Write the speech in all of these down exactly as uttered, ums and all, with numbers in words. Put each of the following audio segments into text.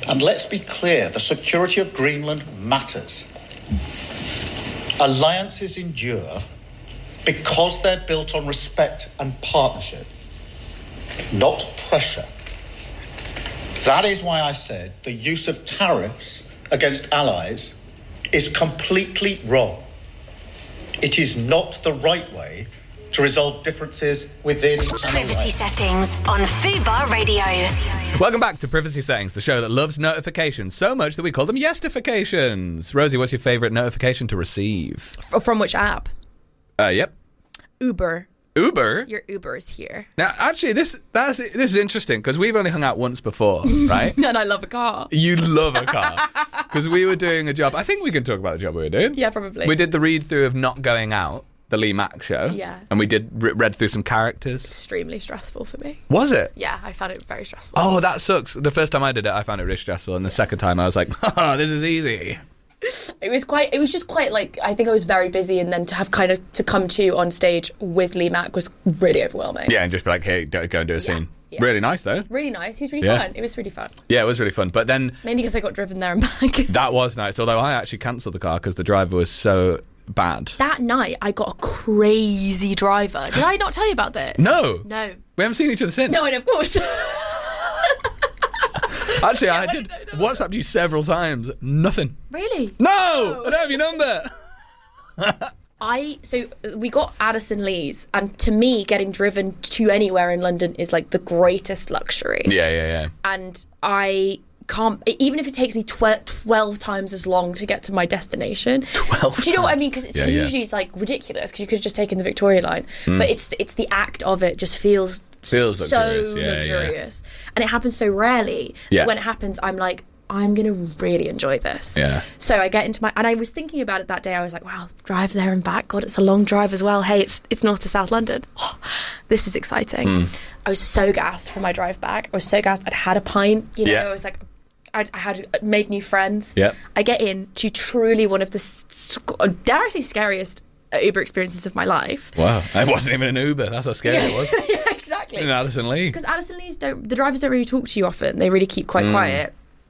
And let's be clear, the security of Greenland matters. Alliances endure because they're built on respect and partnership, not pressure. That is why I said the use of tariffs against allies is completely wrong. It is not the right way to resolve differences within an Privacy settings on Fubar Radio. Welcome back to Privacy Settings, the show that loves notifications so much that we call them yes-tifications. Rosie, what's your favourite notification to receive? F- from which app? Uh, yep. Uber. Uber? Your Uber is here. Now, actually, this that's this is interesting because we've only hung out once before, right? And I love a car. You love a car. Because we were doing a job. I think we can talk about the job we were doing. Yeah, probably. We did the read-through of Not Going Out, the Lee Mack show. Yeah. And we did re- read through some characters. Extremely stressful for me. Was it? Yeah, I found it very stressful. Oh, that sucks. The first time I did it, I found it really stressful. And the second time, I was like, oh, this is easy. It was quite, it was just quite like, I think I was very busy, and then to have kind of to come to on stage with Lee Mack was really overwhelming. Yeah, and just be like, hey, go, go and do a scene. Yeah. Really nice, though. Really nice. He was really Yeah. fun. It was really fun. Yeah, it was really fun. But then... Mainly because I got driven there and back. That was nice, although I actually cancelled the car because the driver was so bad. That night, I got a crazy driver. Did I not tell you about this? No. No. We haven't seen each other since. No, and of course. Actually, I did WhatsApp you several times. Nothing. Really? No! I don't have your number. I so we got Addison Lee's, and to me, getting driven to anywhere in London is like the greatest luxury. Yeah, yeah, yeah. And I can't, even if it takes me tw- twelve times as long to get to my destination. Twelve. Do you know what I times. mean? Because it's Yeah, yeah. usually it's like ridiculous because you could have just taken the Victoria line, Mm. but it's it's the act of it just feels Feels so luxurious, yeah, yeah. luxurious, and it happens so rarely. Yeah. That when it happens, I'm like, I'm gonna really enjoy this. Yeah. So I get into my, and I was thinking about it that day. I was like, wow, drive there and back. God, it's a long drive as well. Hey, it's it's north to South London. Oh, this is exciting. Mm. I was so gassed for my drive back. I was so gassed. I'd had a pint. You know, Yeah. I was like, I'd, I had made new friends. Yeah. I get in to truly one of the, s- dare I say, scariest uh, Uber experiences of my life. Wow. I wasn't even an Uber. That's how scary it was. Yeah, exactly. In Addison Lee. Because Addison Lee's don't, the drivers don't really talk to you often. They really keep quite Mm. quiet.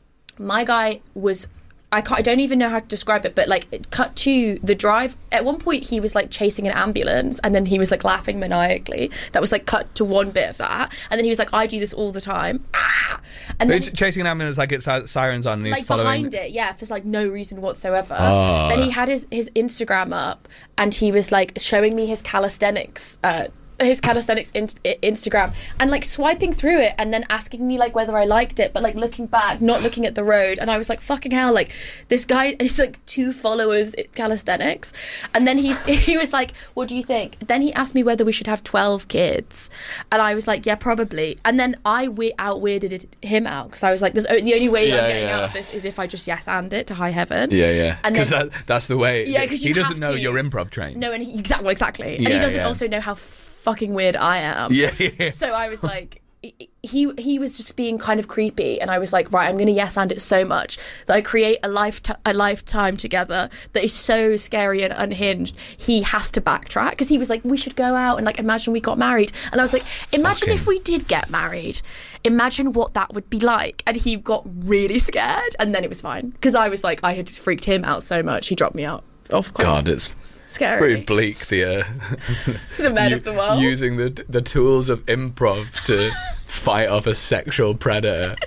My guy was, I can't, I don't even know how to describe it, but like it cut to the drive. At one point he was like chasing an ambulance, and then he was like laughing maniacally. That was like cut to one bit of that, and then he was like, I do this all the time. Ah! And then It's chasing an ambulance like it's sirens on and he's like following... behind it, yeah, for like no reason whatsoever. Oh. Then he had his, his Instagram up, and he was like showing me his calisthenics uh his calisthenics in- Instagram, and like swiping through it and then asking me like whether I liked it, but like looking back, not looking at the road. And I was like, fucking hell, like this guy is like two followers at calisthenics. And then he's he was like, what do you think? Then he asked me whether we should have twelve kids, and I was like, yeah, probably. And then I we- out weirded him out because I was like, there's o- the only way Yeah, I'm getting yeah. out of this is if I just yes and it to high heaven. Yeah, yeah. And Because then- that, that's the way... Yeah, 'cause he you doesn't have know to. you're improv trained. No, and he, exactly, well, exactly. And he Yeah, doesn't yeah. also know how fucking weird I am. Yeah, yeah. So I was like, he he was just being kind of creepy, and I was like, right, I'm going to yes and it so much that I create a life a lifetime together that is so scary and unhinged. He has to backtrack because he was like, we should go out and like imagine we got married, and I was like, imagine Fucking- if we did get married. Imagine what that would be like. And he got really scared, and then it was fine because I was like, I had freaked him out so much. He dropped me out. Off God, it's scary. pretty bleak, the uh, The men u- of the world. using the the tools of improv to fight off a sexual predator.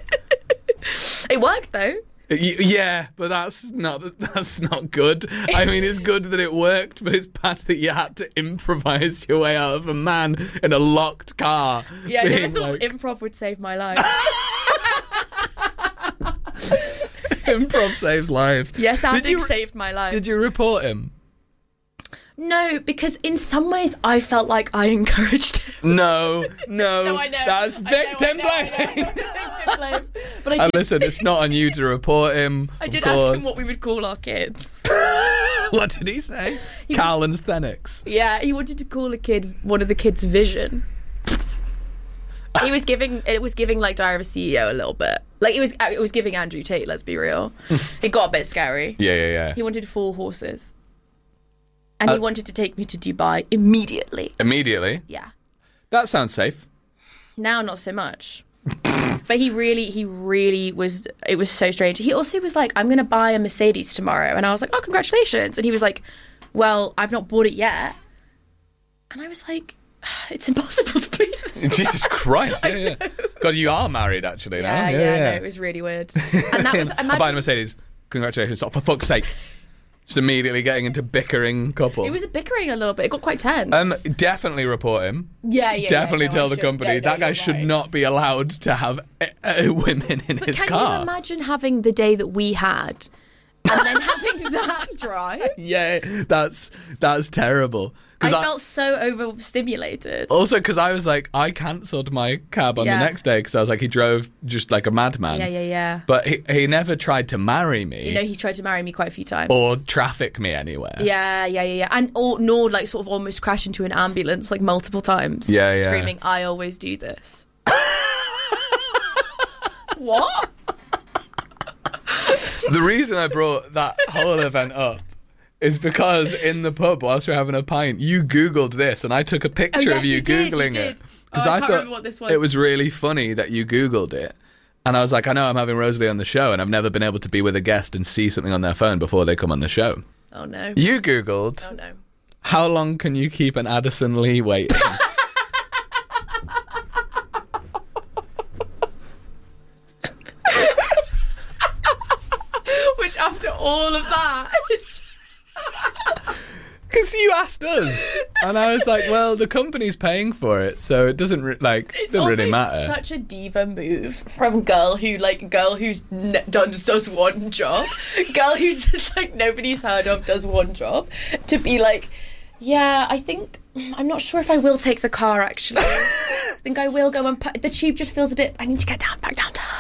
It worked though. Y- Yeah, but that's not that's not good. I mean, it's good that it worked, but it's bad that you had to improvise your way out of a man in a locked car. Yeah, I being never thought like, improv would save my life. improv saves lives. Yes, Did Andy you- saved my life. Did you report him? No, because in some ways I felt like I encouraged him. No, no, No, I know. that's I know, victim I know, I know. blaming. Victim blame. But I And did, listen, it's not on you to report him. I of did ask course. him what we would call our kids. What did he say? Carl and Sthenix. Yeah, he wanted to call a kid one of the kids Vision. He was giving it was giving like Diary of a C E O a little bit. Like it was it was giving Andrew Tate, let's be real. It got a bit scary. Yeah, yeah, yeah. He wanted four horses. And he Uh, wanted to take me to Dubai immediately. Immediately. Yeah. That sounds safe. Now not so much. But he really, he really was, it was so strange. He also was like, I'm going to buy a Mercedes tomorrow. And I was like, oh, congratulations. And he was like, well, I've not bought it yet. And I was like, it's impossible to please them. Jesus Christ. Yeah, yeah. God, you are married actually now. Yeah, yeah, yeah, no, it was really weird. And that was, imagine, I'm buying a Mercedes. Congratulations. Oh, for fuck's sake. Just immediately getting into bickering couple. It was bickering a little bit. It got quite tense. Um, definitely report him. Yeah, yeah. Definitely yeah, no, tell I the should. company. Yeah, no, that guy you're should right. not be allowed to have uh, uh, women in but his can car. Can you imagine having the day that we had and then having that drive? Yeah, that's that's terrible. I, I felt so overstimulated. Also, because I was like, I cancelled my cab on Yeah. the next day because I was like, he drove just like a madman. Yeah, yeah, yeah. But he, he never tried to marry me. You know, he tried to marry me quite a few times. Or traffic me anywhere. Yeah, yeah, yeah, yeah. And or nor like sort of almost crash into an ambulance like multiple times. Yeah, yeah. Screaming, I always do this. What? The reason I brought that whole event up is because in the pub whilst we were having a pint, you Googled this and I took a picture Oh, yes, of you, you did, Googling you it. did. Because Oh, I I can't thought remember what this was. it was really funny that you Googled it. And I was like, I know I'm having Rosalie on the show and I've never been able to be with a guest and see something on their phone before they come on the show. Oh no. You Googled, Oh no. how long can you keep an Addison Lee waiting? Which after all of that is... Because you asked us. And I was like, well, the company's paying for it, so it doesn't re- like It's doesn't also really matter. such a diva move from girl who like girl who's n- done does one job, girl who's just like nobody's heard of does one job, to be like, yeah, I think I'm not sure if I will take the car actually. I think I will go and pa- the tube just feels a bit. I need to get down back down to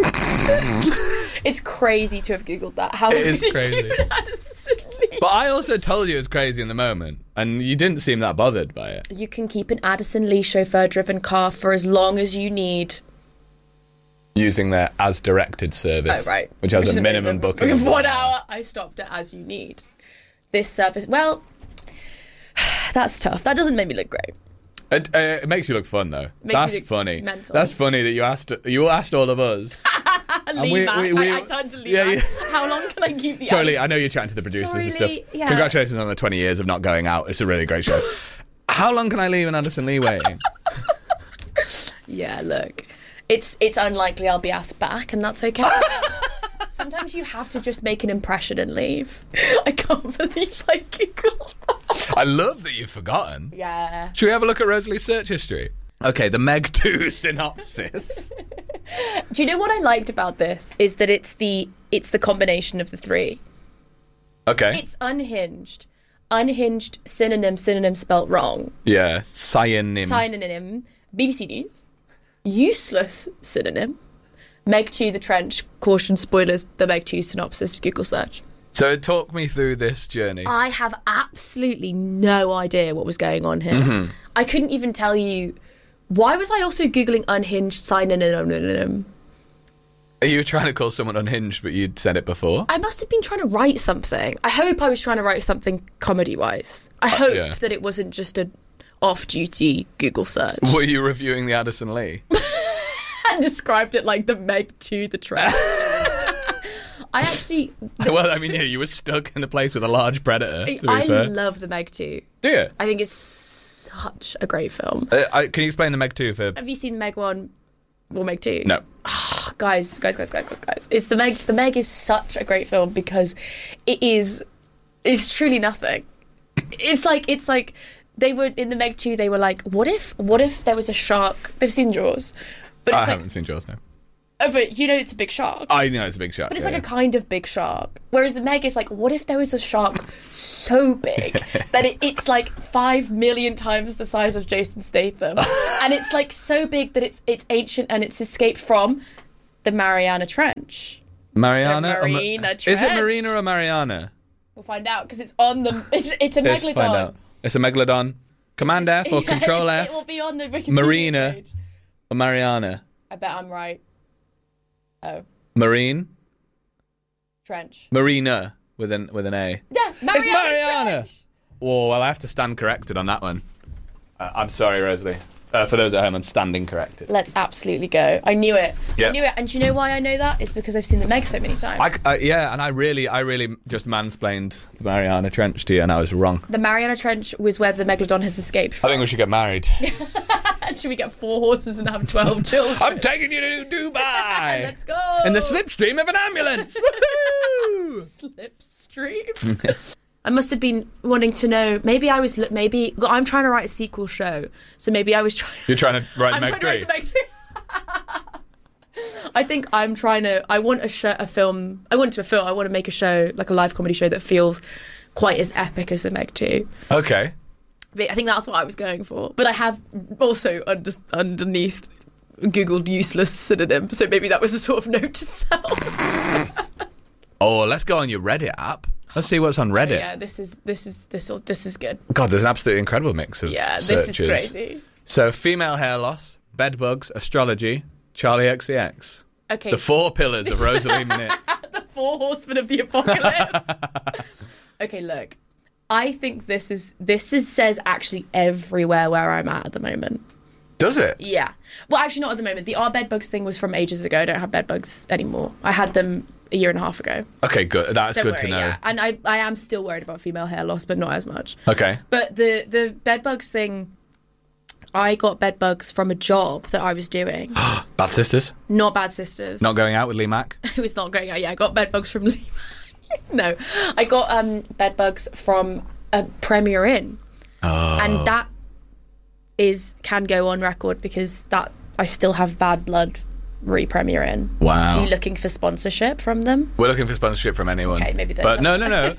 earth. It's crazy to have googled that. How It is did you crazy. even Addison Lee? But I also told you it was crazy in the moment, and you didn't seem that bothered by it. You can keep an Addison Lee chauffeur-driven car for as long as you need. Using their as directed service, Oh, right. which has Which a is minimum booking of of one hour. I stopped it as you need. This service, well, that's tough. That doesn't make me look great. It, uh, it makes you look fun though. Makes me That's look funny. mental. That's funny that you asked. You asked all of us. Lee we- Mac. we- we- I, I turned to Lee yeah, Mac. yeah. How long can I keep the? Sorry, Lee, Addison- I know you're chatting to the producers Sorry, and stuff. Lee, yeah. Congratulations on the twenty years of not going out. It's a really great show. How long can I leave an Addison Lee waiting? Yeah, look, it's it's unlikely I'll be asked back, and that's okay. Sometimes you have to just make an impression and leave. I can't believe I googled that. I love that you've forgotten. Yeah. Should we have a look at Rosalie's search history? Okay, the Meg two synopsis. Do you know what I liked about this is that it's the it's the combination of the three. Okay. It's unhinged. Unhinged, synonym, synonym spelt wrong. Yeah, synonym. Synonym, B B C News. Useless synonym. Meg two, The Trench, caution spoilers, the Meg two synopsis, Google search. So talk me through this journey. I have absolutely no idea what was going on here. Mm-hmm. I couldn't even tell you. Why was I also Googling unhinged synonym? Are you trying to call someone unhinged, but you'd said it before? I must have been trying to write something. I hope I was trying to write something comedy-wise. I hope Uh, yeah. that it wasn't just an off-duty Google search. Were you reviewing the Addison Lee? And described it like the Meg two, The Trench. I actually... Well, I mean, yeah, you were stuck in a place with a large predator, to be I fair. love the Meg two. Do you? I think it's such a great film. Uh, I, can you explain the Meg two for... Have you seen Meg one or Meg two? No. Guys, guys, guys, guys, guys, guys. It's the Meg. The Meg is such a great film because it is. It's truly nothing. It's like it's like they were in the Meg two. They were like, what if? What if there was a shark? They've seen Jaws, but it's I like, haven't seen Jaws now. oh, but you know it's a big shark. I know it's a big shark. But it's yeah, like yeah. a kind of big shark. Whereas the Meg is like, what if there was a shark so big that it, it's like five million times the size of Jason Statham, and it's like so big that it's it's ancient and it's escaped from the Mariana Trench. Mariana? The or Ma- Marina Is it Trench. Marina or Mariana? We'll find out because it's on the. It's, it's a Let's megalodon. find out. It's a megalodon. Command F or Yeah, Control it, F? It will be on the Wikipedia Marina. page. Or Mariana? I bet I'm right. Oh, Marine? Trench. Marina with an with an A. Yeah, Mariana. It's Mariana. Trench. Whoa, well, I have to stand corrected on that one. Uh, I'm sorry, Rosalie. Uh, for those at home, I'm standing corrected. Let's absolutely go. I knew it. Yep. I knew it. And do you know why I know that? It's because I've seen the Meg so many times. I, uh, yeah, and I really, I really just mansplained the Mariana Trench to you, and I was wrong. The Mariana Trench was where the Megalodon has escaped from. I think we should get married. Should we get four horses and have twelve children? I'm taking you to Dubai! Let's go! In the slipstream of an ambulance! Woohoo! Slipstream? I must have been wanting to know, maybe I was, maybe, well, I'm trying to write a sequel show, so maybe I was trying... You're trying to write I'm Meg trying three? to write the Meg three. I think I'm trying to, I want a show, a film, I want to a film, I want to make a show, like a live comedy show that feels quite as epic as the Meg two. Okay. I think that's what I was going for. But I have also under, underneath Googled useless synonym, so maybe that was a sort of note to self. Oh, let's go on your Reddit app. Let's see what's on Reddit. Oh, yeah, this is this is this this is good. God, there's an absolutely incredible mix of Yeah, searches. this is crazy. So, female hair loss, bed bugs, astrology, Charlie X C X. Okay. The four pillars of Rosalie Minute. The four horsemen of the apocalypse. Okay, look. I think this is this is says actually everywhere where I'm at at the moment. Does it? Yeah. Well, actually not at the moment. The our bed bugs thing was from ages ago. I don't have bed bugs anymore. I had them a year and a half ago. Okay, good. That's Don't good worry, to know. yeah. And I, I am still worried about female hair loss, but not as much. Okay. But the, the bed bugs thing, I got bed bugs from a job that I was doing. Bad Sisters? Not Bad Sisters. Not going out with Lee Mack? It was not going out. Yeah, I got bed bugs from Lee Mack. No. I got um, bed bugs from a Premier Inn. Oh. And that is can go on record because that I still have bad blood re-Premier Inn. Wow. Are you looking for sponsorship from them? We're looking for sponsorship from anyone. Okay, maybe they're But no, not. no, no.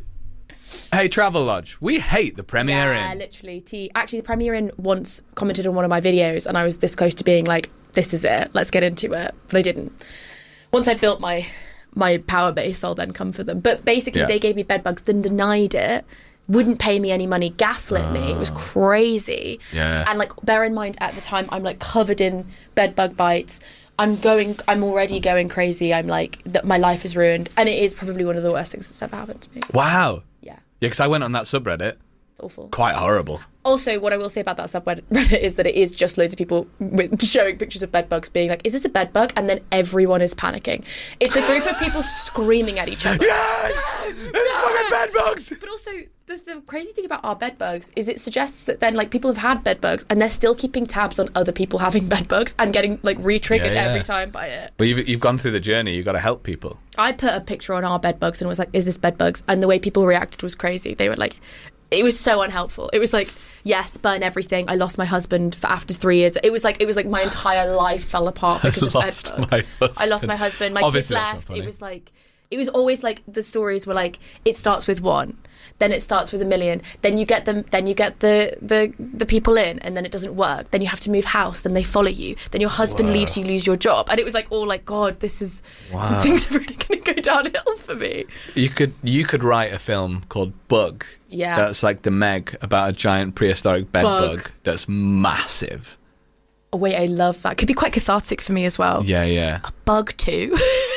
Hey, Travelodge, we hate the Premier Yeah, Inn. literally. T. Actually, the Premier Inn once commented on one of my videos, and I was this close to being like, "This is it. Let's get into it." But I didn't. Once I built my my power base, I'll then come for them. But basically, Yeah. they gave me bed bugs, then denied it. Wouldn't pay me any money, gaslit me. It was crazy. Yeah. And like, bear in mind, at the time, I'm like covered in bed bug bites. I'm going. I'm already going crazy. I'm like that. My life is ruined, and it is probably one of the worst things that's ever happened to me. Wow. Yeah, Yeah, because I went on that subreddit. it's awful. Quite horrible. Also, what I will say about that subreddit is that it is just loads of people with showing pictures of bed bugs being like, is this a bed bug? And then everyone is panicking. It's a group of people screaming at each other. Yes! It's fucking bed bugs! But also, the, the crazy thing about our bed bugs is it suggests that then, like, people have had bed bugs and they're still keeping tabs on other people having bed bugs and getting, like, re-triggered Yeah, yeah. every time by it. Well, you've, you've gone through the journey. You've got to help people. I put a picture on our bed bugs and was like, is this bed bugs? And the way people reacted was crazy. They were like, it was so unhelpful. It was like, yes, burn everything. I lost my husband for after three years. It was like it was like my entire life fell apart because of lost bed bugs. my husband. I lost my husband. My Obviously, kids that's not left. funny. It was like it was always like the stories were like it starts with one, then it starts with a million, then you get them, then you get the the the people in, and then it doesn't work. Then you have to move house. Then they follow you. Then your husband Wow. leaves. You lose your job, and it was like all like God, this is Wow. things are really going to go downhill for me. You could you could write a film called Bug. Yeah. That's like the Meg about a giant prehistoric bed Bug. bug that's massive. Oh wait, I love that. Could be quite cathartic for me as well. Yeah, yeah. Bug two.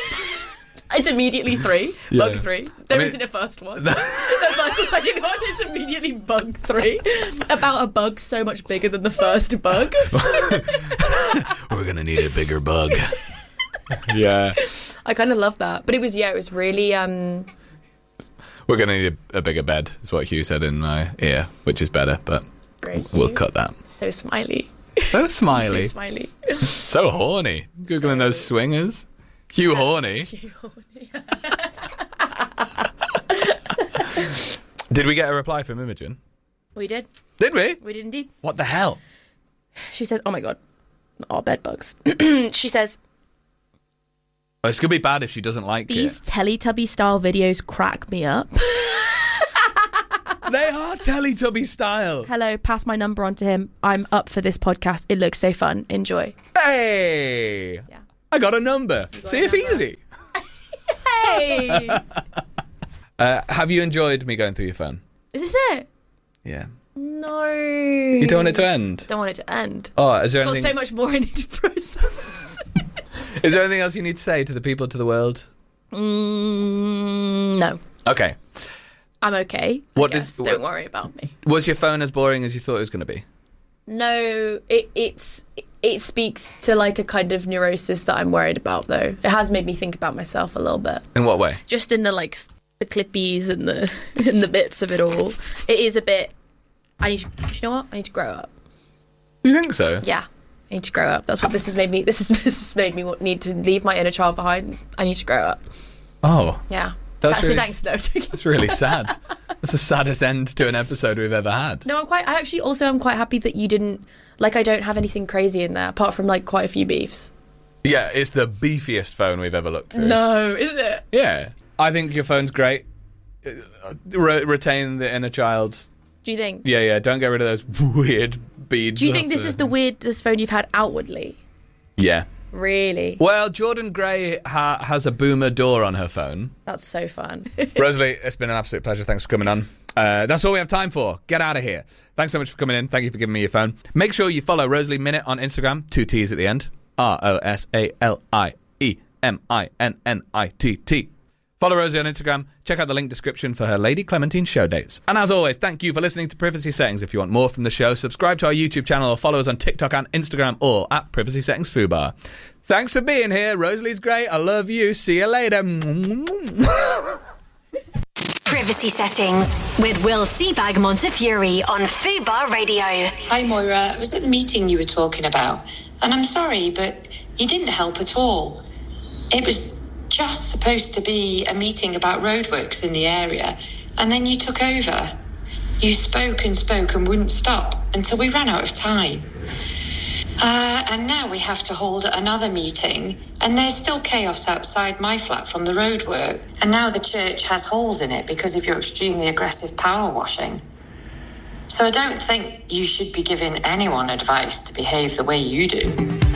It's immediately three. Yeah. Bug three. There I mean- isn't a first one. That's the second one. It's immediately bug three. About a bug so much bigger than the first bug. We're gonna need a bigger bug. Yeah. I kind of love that. But it was, yeah, it was really, um, We're gonna need a, a bigger bed, is what Hugh said in my ear, which is better, but great. we'll cut that. So smiley. So smiley. So smiley. So horny. Googling So- those swingers. Hugh horny. Did we get a reply from Imogen? We did. Did we? We did indeed. What the hell? She says, oh my God. Oh, bed bugs. She says, Oh, this could be bad if she doesn't like these Teletubby style videos crack me up. it. They are Teletubby style. Hello, pass my number on to him. I'm up for this podcast. It looks so fun. Enjoy. Hey! Yeah. I got a number. got See, a it's number. easy. Hey! Uh, have you enjoyed me going through your phone? Is this it? Yeah. No. You don't want it to end? Don't want it to end. Oh, is there I've got anything? so much more I need to process. Is there anything else you need to say to the people, to the world? mm, no. Okay. I'm okay. What I does- guess. Don't worry about me. Was your phone as boring as you thought it was going to be? No, it, it's it speaks to like a kind of neurosis that I'm worried about, though. It has made me think about myself a little bit. In what way? Just in the like s- the clippies and the in the bits of it all. It is a bit. I need. To, do you know what? I need to grow up. You think so? Yeah, I need to grow up. That's what this has made me. This has, this has made me want, need to leave my inner child behind. I need to grow up. Oh. Yeah. That's so really, thanks, no. That's really sad. That's the saddest end to an episode we've ever had. No, I'm quite. I actually also am quite happy that you didn't. Like, I don't have anything crazy in there apart from like quite a few beefs. Yeah, it's the beefiest phone we've ever looked through. No, is it? Yeah, I think your phone's great. Re- retain the inner child. Do you think? Yeah, yeah. Don't get rid of those weird beads. Do you think off this the- is the weirdest phone you've had outwardly? Yeah. Really? Well, Jordan Gray ha- has a boomer door on her phone. That's so fun. Rosalie, it's been an absolute pleasure. Thanks for coming on. Uh, that's all we have time for. Get out of here. Thanks so much for coming in. Thank you for giving me your phone. Make sure you follow Rosalie Minnitt on Instagram. Two T's at the end. R O S A L I E M I N N I T T. Follow Rosie on Instagram. Check out the link description for her Lady Clementine show dates. And as always, thank you for listening to Privacy Settings. If you want more from the show, subscribe to our YouTube channel or follow us on TikTok and Instagram or at Privacy Settings Fubar. Thanks for being here. Rosalie's great. I love you. See you later. Privacy Settings with Will Seabag Montefiore on Fubar Radio. Hi Moira, I was at the meeting you were talking about, and I'm sorry, but you didn't help at all. It was just supposed to be a meeting about roadworks in the area, and then you took over. You spoke and spoke and wouldn't stop until we ran out of time. Uh, and now we have to hold another meeting, and there's still chaos outside my flat from the roadwork. And now the church has holes in it because of your extremely aggressive power washing. So I don't think you should be giving anyone advice to behave the way you do.